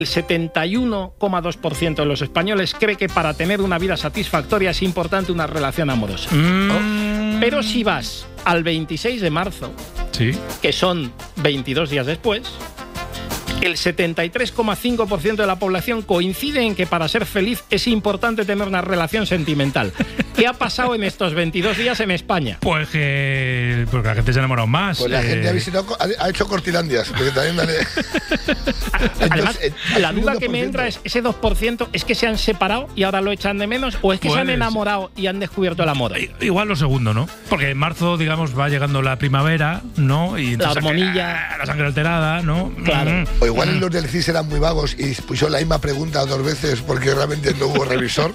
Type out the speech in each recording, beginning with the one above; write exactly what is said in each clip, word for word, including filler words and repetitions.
El setenta y uno coma dos por ciento de los españoles cree que para tener una vida satisfactoria es importante una relación amorosa. Mm. Pero si vas al veintiséis de marzo, ¿sí?, que son veintidós días después, el setenta y tres coma cinco por ciento de la población coincide en que para ser feliz es importante tener una relación sentimental. ¿Qué ha pasado en estos veintidós días en España? Pues que porque la gente se ha enamorado más. Pues la eh... gente ha visitado, ha, ha hecho Cortilandias, porque también dale... Además, la duda que me entra es, ¿ese dos por ciento es que se han separado y ahora lo echan de menos? ¿O es que Puedes. se han enamorado y han descubierto el amor? Igual lo segundo, ¿no? Porque en marzo, digamos, va llegando la primavera, ¿no? Y la hormonilla. La sangre alterada, ¿no? Claro. Mm. O igual los del C I S eran muy vagos y pusieron la misma pregunta dos veces porque realmente no hubo revisor.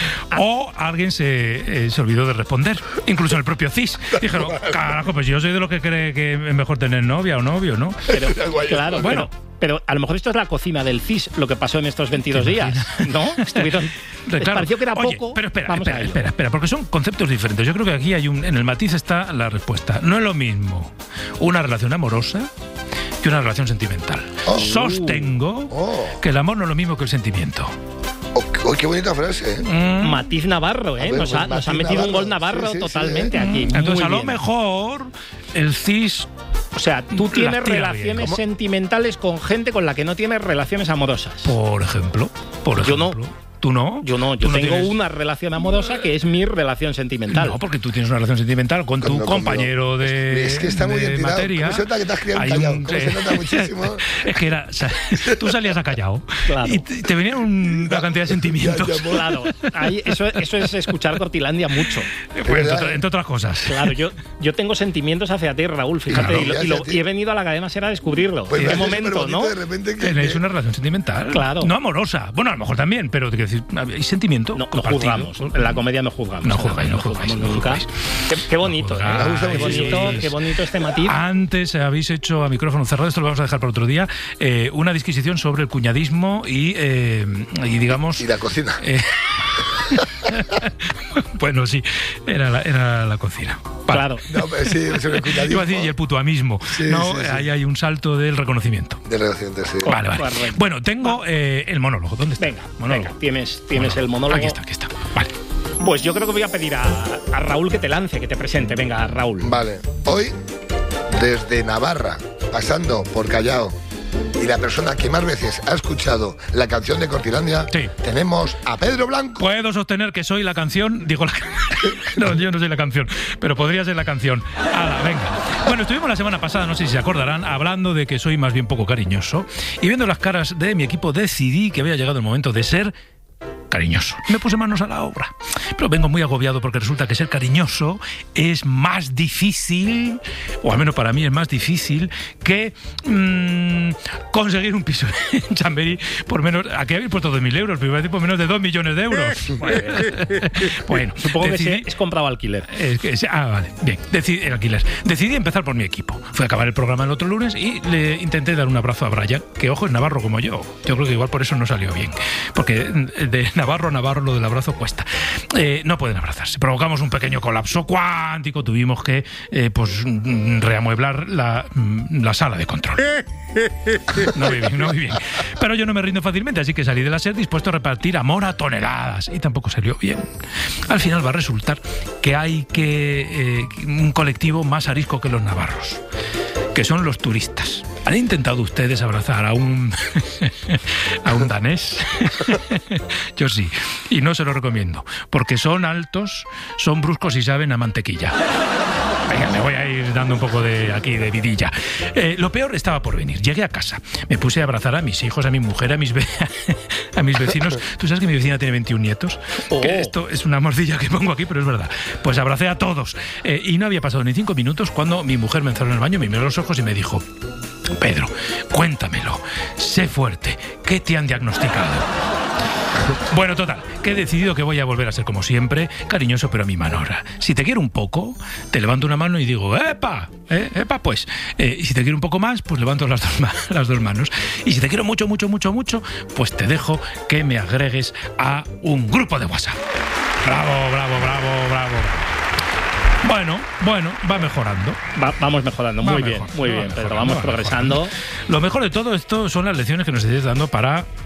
O alguien se, eh, se olvidó de responder, incluso el propio C I S. Dijeron, carajo, pues yo soy de los que cree que es mejor tener novia o novio, ¿no? Pero, claro, bueno, pero, pero a lo mejor esto es la cocina del C I S, lo que pasó en estos veintidós días, ¿no? Estuvieron... Les claro. pareció que era Oye, poco. Pero espera, Vamos espera, a ello. espera, espera, porque son conceptos diferentes. Yo creo que aquí hay un, en el matiz está la respuesta. No es lo mismo una relación amorosa que una relación sentimental. Oh. Sostengo Oh. que el amor no es lo mismo que el sentimiento. Oh, oh, qué bonita frase, ¿eh? Mm. Matiz Navarro, ¿eh? A ver, nos, pues ha, nos ha Matiz metido Navarro. un gol Navarro Sí, sí, totalmente sí, ¿eh? aquí. Entonces, Muy a lo bien. mejor el C I S... O sea, tú tienes Las tira relaciones bien. sentimentales con gente con la que no tienes relaciones amorosas. Por ejemplo, por Yo ejemplo. no. ¿Tú no? Yo no, yo ¿Tú no tengo tienes? una relación amorosa que es mi relación sentimental. No, porque tú tienes una relación sentimental con tu Conmigo, compañero conmigo. de, Es que está muy de bien tirado. materia. ¿Cómo se nota que te has criado Hay callado? un- ¿Cómo se nota muchísimo? Es que era, o sea, tú salías a callado, Claro. y te, te venía un- una cantidad de sentimientos. Ya, ya, Claro, ahí, eso, eso es escuchar Cortilandia mucho. Pues, entre, ¿Verdad? otra- entre otras cosas. Claro, yo, yo tengo sentimientos hacia ti, Raúl, fíjate, Claro, y, lo- y, hacia lo- ti. y he venido a la cadena Ser a descubrirlo. Pues ¿En me qué hace momento, superbonito no? de repente que, Tenéis que- una relación sentimental. Claro. No amorosa. Bueno, a lo mejor también, pero te quiero decir, hay sentimiento. No, no compartido. juzgamos. En la comedia no juzgamos. No En la juzgáis, comedia no juzgáis, no nunca. juzgáis. Qué, qué bonito, No ¿eh? juzgáis. Me gusta Qué bonito, muchísimo. qué bonito este matiz. Antes habéis hecho a micrófono cerrado, esto lo vamos a dejar para otro día, eh, una disquisición sobre el cuñadismo y, eh, y digamos... Y la cocina. eh, bueno, sí, era la, era la cocina. Vale. Claro. No, pero sí, sobre el cuñadismo. Iba a decir, y el putuamismo. Sí, no, sí, sí. ahí hay un salto del reconocimiento. De relación, sí. Vale, vale. Correcto. Bueno, tengo eh, el monólogo. ¿Dónde está? Venga, monólogo. venga, tienes, tienes el monólogo. Aquí está, aquí está. Vale. Pues yo creo que voy a pedir a, a Raúl que te lance, que te presente. Venga, Raúl. Vale, hoy, desde Navarra, pasando por Callao, y la persona que más veces ha escuchado la canción de Cortilandia, Sí. tenemos a Pedro Blanco. Puedo sostener que soy la canción. Digo, la... no, yo no soy la canción, pero podría ser la canción. Hala, venga. Bueno, estuvimos la semana pasada, no sé si se acordarán, hablando de que soy más bien poco cariñoso. Y viendo las caras de mi equipo, decidí que había llegado el momento de ser cariñoso. Me puse manos a la obra. Pero vengo muy agobiado porque resulta que ser cariñoso es más difícil, o al menos para mí es más difícil, que mmm, conseguir un piso en Chamberí por menos... Aquí habéis puesto dos mil euros, pero iba a decir por menos de dos millones de euros. Bueno, Supongo decidí- que se- es comprado alquiler. es que, es- ah, vale, bien, decidí, el alquiler. Decidí empezar por mi equipo. Fui a acabar el programa el otro lunes y le intenté dar un abrazo a Brian, que ojo, es navarro como yo. Yo creo que igual por eso no salió bien. Porque de Navarro a Navarro lo del abrazo cuesta. Eh, no pueden abrazarse. Provocamos un pequeño colapso cuántico. Tuvimos que eh, pues mm, reamueblar la, mm, la sala de control. No muy bien, no muy bien. Pero yo no me rindo fácilmente, así que salí de la SER dispuesto a repartir amor a toneladas. Y tampoco salió bien. Al final va a resultar que hay que eh, un colectivo más arisco que los navarros, que son los turistas. ¿Han intentado ustedes abrazar a un a un danés? Yo sí, y no se lo recomiendo, porque son altos, son bruscos y saben a mantequilla. Venga, me voy a ir dando un poco de aquí de vidilla. Eh, lo peor estaba por venir. Llegué a casa, me puse a abrazar a mis hijos, a mi mujer, a mis, ve- a mis vecinos. ¿Tú sabes que mi vecina tiene veintiún nietos? Oh. Que esto es una mordilla que pongo aquí, pero es verdad. Pues abracé a todos. Eh, y no había pasado ni cinco minutos cuando mi mujer me encerró en el baño, me miró los ojos y me dijo: Pedro, cuéntamelo, sé fuerte, ¿qué te han diagnosticado? Bueno, total, que he decidido que voy a volver a ser como siempre, cariñoso pero a mi manera. Si te quiero un poco, te levanto una mano y digo, ¡epa! ¿Eh? ¡Epa, pues! Eh, y si te quiero un poco más, pues levanto las dos, ma- las dos manos. Y si te quiero mucho, mucho, mucho, mucho, pues te dejo que me agregues a un grupo de WhatsApp. Bravo, bravo, bravo, bravo. Bueno, bueno, va mejorando. Va, vamos mejorando, Va muy mejor, bien, muy va bien, mejorando, Pedro, vamos va progresando. mejorando. Lo mejor de todo esto son las lecciones que nos estáis dando para